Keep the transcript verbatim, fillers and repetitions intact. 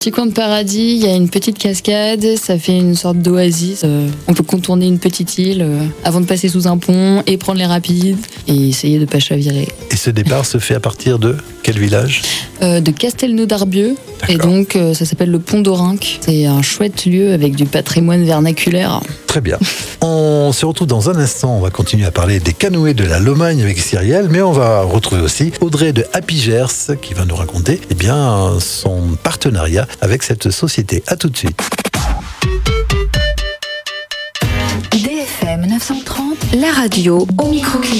Petit coin de paradis, il y a une petite cascade, ça fait une sorte d'oasis. Euh, on peut contourner une petite île euh, avant de passer sous un pont et prendre les rapides et essayer de pas chavirer. Et ce départ se fait à partir de quel village ? euh, De Castelnau-d'Arbieu. Et donc euh, ça s'appelle le Pont d'Aurunc. C'est un chouette lieu avec du patrimoine vernaculaire. Très bien. On se retrouve dans un instant. On va continuer à parler des canoës de la Lomagne avec Cyrielle, mais on va retrouver aussi Audrey de Happy Gers qui va nous raconter eh bien, son partenariat avec cette société. À tout de suite. D F M neuf cent trente, la radio au microclimat.